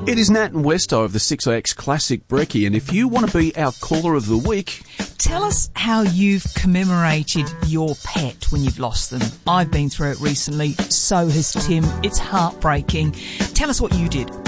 It is Nat and Westo of the 6AX Classic Brekkie, and if you want to be our caller of the week... Tell us how you've commemorated your pet when you've lost them. I've been through it recently, so has Tim. It's heartbreaking. Tell us what you did.